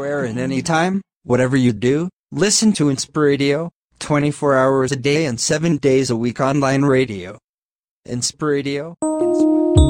anywhere and anytime, whatever you do, listen to Inspiradio, 24 hours a day and 7 days a week online radio. Inspiradio.